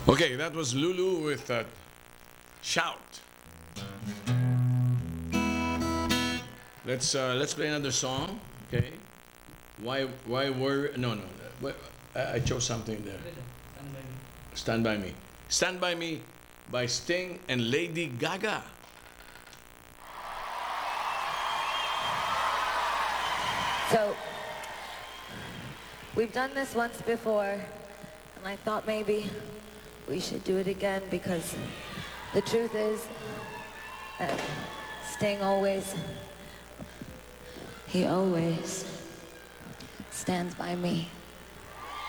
Okay, that was Lulu with Shout. Let's play another song. Okay. Why were no. I chose something there. Stand by me. Stand by me by Sting and Lady Gaga. So, we've done this once before, and I thought maybe we should do it again because the truth is that Sting he always stands by me.